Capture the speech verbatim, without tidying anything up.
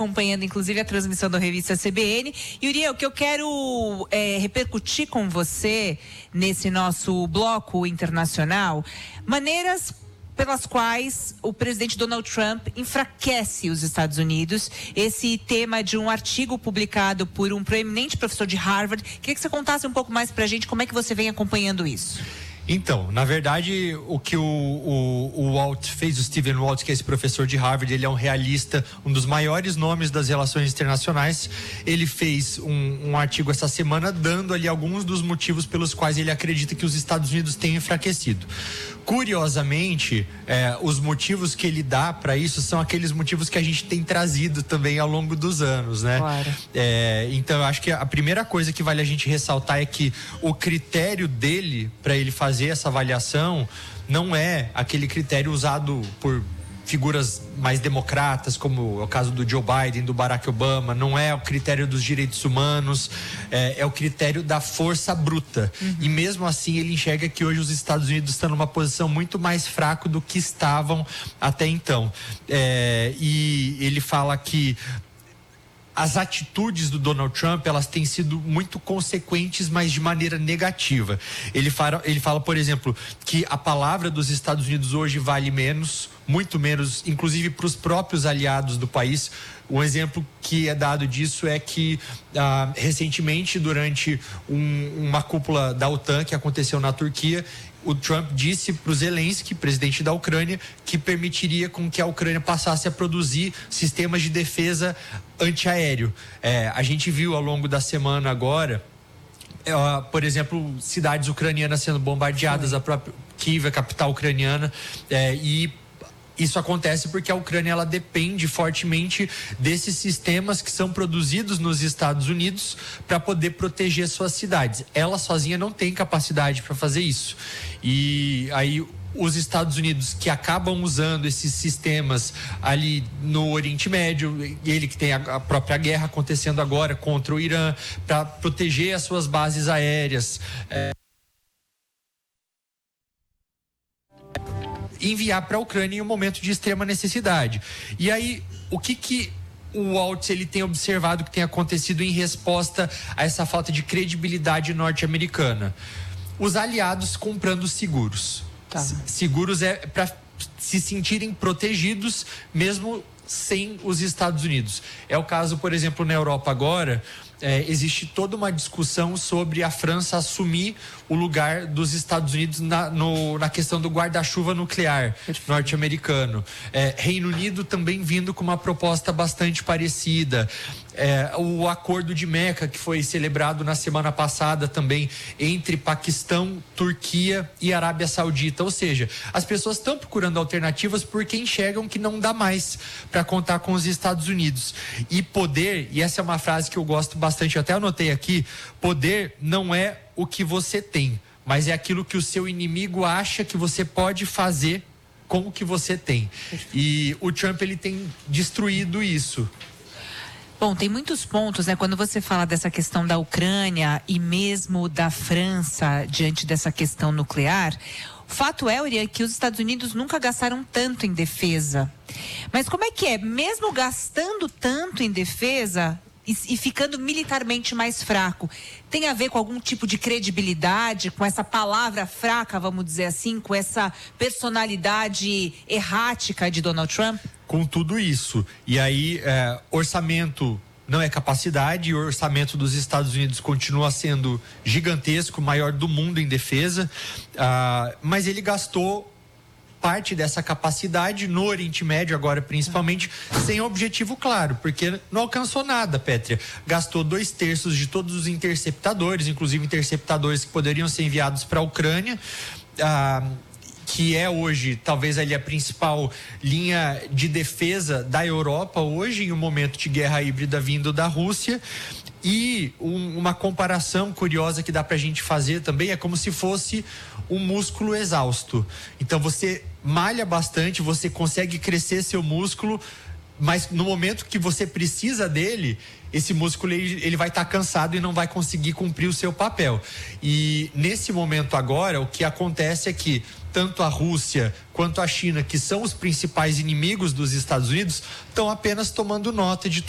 acompanhando, inclusive, a transmissão da revista C B N. E, Uriel, o que eu quero é, repercutir com você nesse nosso bloco internacional, maneiras pelas quais o presidente Donald Trump enfraquece os Estados Unidos. Esse tema de um artigo publicado por um proeminente professor de Harvard. Queria que você contasse um pouco mais pra gente como é que você vem acompanhando isso. Então, na verdade, o que o, o, o Walt fez, o Stephen Walt, que é esse professor de Harvard, ele é um realista, um dos maiores nomes das relações internacionais. Ele fez um, um artigo essa semana dando ali alguns dos motivos pelos quais ele acredita que os Estados Unidos têm enfraquecido. Curiosamente, é, os motivos que ele dá para isso são aqueles motivos que a gente tem trazido também ao longo dos anos, né? Claro. É, então, eu acho que a primeira coisa que vale a gente ressaltar é que o critério dele para ele fazer fazer essa avaliação não é aquele critério usado por figuras mais democratas, como é o caso do Joe Biden, do Barack Obama. Não é o critério dos direitos humanos, é, é o critério da força bruta. Uhum. E mesmo assim ele enxerga que hoje os Estados Unidos estão numa posição muito mais fraca do que estavam até então. É, e ele fala que as atitudes do Donald Trump, elas têm sido muito consequentes, mas de maneira negativa. Ele fala, ele fala, por exemplo, que a palavra dos Estados Unidos hoje vale menos, muito menos, inclusive para os próprios aliados do país. Um exemplo que é dado disso é que ah, recentemente, durante um, uma cúpula da OTAN que aconteceu na Turquia, o Trump disse para o Zelensky, presidente da Ucrânia, que permitiria com que a Ucrânia passasse a produzir sistemas de defesa antiaéreo. É, a gente viu ao longo da semana agora, é, por exemplo, cidades ucranianas sendo bombardeadas, Sim. a própria Kiev, a capital ucraniana, é, e isso acontece porque a Ucrânia ela depende fortemente desses sistemas que são produzidos nos Estados Unidos para poder proteger suas cidades. Ela sozinha não tem capacidade para fazer isso. E aí os Estados Unidos, que acabam usando esses sistemas ali no Oriente Médio, ele que tem a própria guerra acontecendo agora contra o Irã, para proteger as suas bases aéreas, é, enviar para a Ucrânia em um momento de extrema necessidade. E aí, o que que o Walt ele tem observado que tem acontecido em resposta a essa falta de credibilidade norte-americana? Os aliados comprando seguros. Tá. Seguros é para se sentirem protegidos mesmo sem os Estados Unidos. É o caso, por exemplo, na Europa agora. É, existe toda uma discussão sobre a França assumir o lugar dos Estados Unidos na, no, na questão do guarda-chuva nuclear norte-americano. É, Reino Unido também vindo com uma proposta bastante parecida. É, o acordo de Meca, que foi celebrado na semana passada também entre Paquistão, Turquia e Arábia Saudita. Ou seja, as pessoas estão procurando alternativas porque enxergam que não dá mais para contar com os Estados Unidos. E poder, e essa é uma frase que eu gosto bastante, eu até anotei aqui, poder não é o que você tem, mas é aquilo que o seu inimigo acha que você pode fazer com o que você tem. E o Trump, ele tem destruído isso. Bom, tem muitos pontos, né? Quando você fala dessa questão da Ucrânia e mesmo da França diante dessa questão nuclear, o fato é, Uriel, que os Estados Unidos nunca gastaram tanto em defesa. Mas como é que é? Mesmo gastando tanto em defesa e, e ficando militarmente mais fraco, tem a ver com algum tipo de credibilidade, com essa palavra fraca, vamos dizer assim, com essa personalidade errática de Donald Trump? Com tudo isso. E aí, é, orçamento não é capacidade, e o orçamento dos Estados Unidos continua sendo gigantesco, maior do mundo em defesa, ah, mas ele gastou parte dessa capacidade no Oriente Médio agora principalmente, sem objetivo claro, porque não alcançou nada, Pétria. Gastou dois terços de todos os interceptadores, inclusive interceptadores que poderiam ser enviados para a Ucrânia, ah, que é hoje talvez ali a principal linha de defesa da Europa hoje, em um momento de guerra híbrida vindo da Rússia. E um, uma comparação curiosa que dá pra gente fazer também é como se fosse um músculo exausto. Então você malha bastante, você consegue crescer seu músculo, mas no momento que você precisa dele, esse músculo ele, ele vai estar tá cansado e não vai conseguir cumprir o seu papel. E nesse momento agora, o que acontece é que tanto a Rússia quanto a China, que são os principais inimigos dos Estados Unidos, estão apenas tomando nota de